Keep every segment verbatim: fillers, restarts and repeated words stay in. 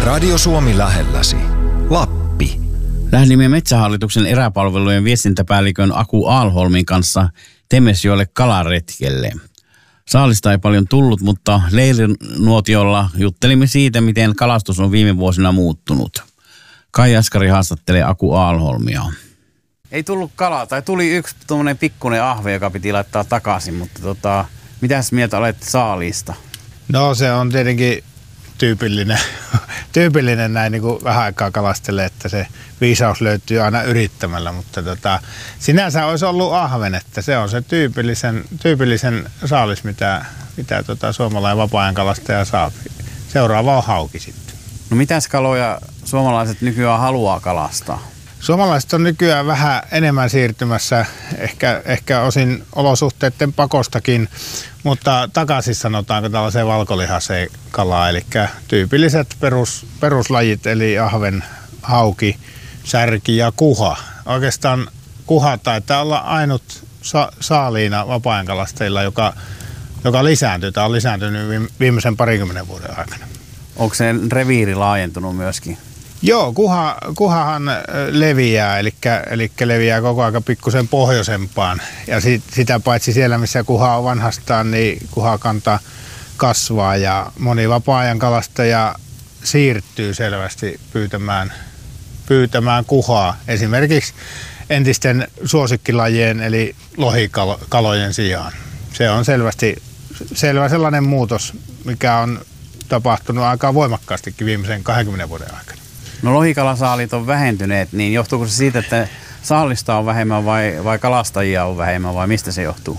Radio Suomi lähelläsi. Lappi. Lähdimme Metsähallituksen eräpalvelujen viestintäpäällikön Aku Aalholmin kanssa Temesjoelle kalaretkelle. Saalista ei paljon tullut, mutta leirinuotiolla juttelimme siitä, miten kalastus on viime vuosina muuttunut. Kai Askari haastattelee Aku Aalholmia. Ei tullut kalaa, tai tuli yksi tuommoinen pikkuinen ahve, joka piti laittaa takaisin, mutta tota, mitäs mieltä olet saalista? No se on tietenkin tyypillinen, tyypillinen näin niin kuin vähän aikaa kalastelee, että se viisaus löytyy aina yrittämällä, mutta tota, sinänsä olisi ollut ahven, että se on se tyypillisen, tyypillisen saalis, mitä, mitä tota suomalainen vapaa-ajan kalastaja saa. Seuraava on hauki sitten. No mitäs kaloja suomalaiset nykyään haluaa kalastaa? Suomalaiset on nykyään vähän enemmän siirtymässä, ehkä, ehkä osin olosuhteiden pakostakin, mutta takaisin sanotaanko tällaiseen valkolihaseen kalaa, eli tyypilliset perus, peruslajit, eli ahven, hauki, särki ja kuha. Oikeastaan kuha taitaa olla ainut sa- saaliina vapaa-ajankalastajilla, joka, joka lisääntyy. Tämä on lisääntynyt viimeisen parikymmenen vuoden aikana. Onko se reviiri laajentunut myöskin? Joo, kuha, kuhahan leviää, eli, eli leviää koko ajan pikkusen pohjoisempaan. Ja sit, sitä paitsi siellä, missä kuha on vanhastaan, niin kuhakanta kasvaa ja moni vapaa-ajan kalastaja siirtyy selvästi pyytämään, pyytämään kuhaa. Esimerkiksi entisten suosikkilajien eli lohikalojen sijaan. Se on selvästi selvä sellainen muutos, mikä on tapahtunut aika voimakkaastikin viimeisen kahdenkymmenen vuoden aikana. No lohikalasaalit on vähentyneet, niin johtuuko se siitä, että saalista on vähemmän vai, vai kalastajia on vähemmän vai mistä se johtuu?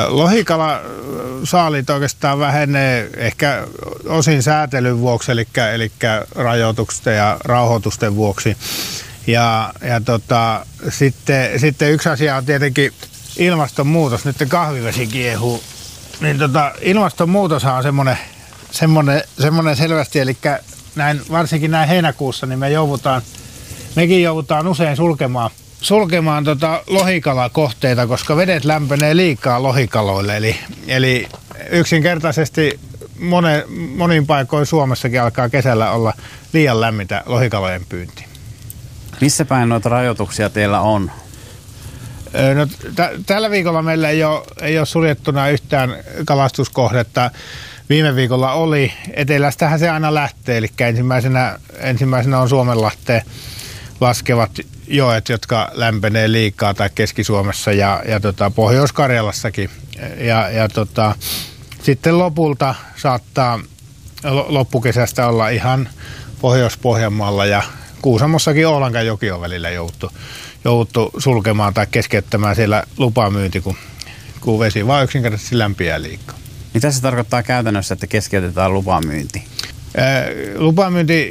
Lohikalasaalit oikeastaan vähenee ehkä osin säätelyn vuoksi, eli, eli rajoitusten ja rauhoitusten vuoksi. Ja, ja tota, sitten, sitten yksi asia on tietenkin ilmastonmuutos. Nyt kahvivesi kiehuu. Niin tota, ilmastonmuutoshan on semmoinen, semmoinen, semmoinen selvästi, eli näin, varsinkin näin heinäkuussa, niin me joudutaan, mekin joudutaan usein sulkemaan, sulkemaan tota lohikalakohteita, koska vedet lämpenee liikaa lohikaloille. Eli, eli yksinkertaisesti monen, monin paikoin Suomessakin alkaa kesällä olla liian lämmintä lohikalojen pyynti. Missä päin noita rajoituksia teillä on? No, t- tällä viikolla meillä ei ole, ei ole suljettuna yhtään kalastuskohdetta. Viime viikolla oli. Etelästähän se aina lähtee, eli ensimmäisenä, ensimmäisenä on Suomenlahteen laskevat joet, jotka lämpenee liikaa, tai Keski-Suomessa ja, ja tota, Pohjois-Karjalassakin. Ja, ja tota, sitten lopulta saattaa loppukesästä olla ihan Pohjois-Pohjanmaalla ja Kuusamossakin Oulangan joki on välillä jouduttu, jouduttu sulkemaan tai keskeyttämään siellä lupamyynti, kun, kun vesi vaan yksinkertaisesti lämpiää liikaa. Mitä se tarkoittaa käytännössä, että keskeytetään lupamyynti? Lupamyynti